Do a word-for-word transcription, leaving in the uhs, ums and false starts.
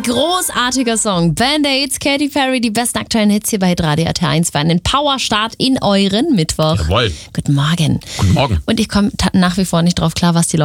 Ein großartiger Song. Band-Aids, Katy Perry, die besten aktuellen Hits hier bei Hitradio R T eins für einen Powerstart in euren Mittwoch. Jawohl. Guten Morgen. Guten Morgen. Und ich komme nach wie vor nicht drauf klar, was die Leute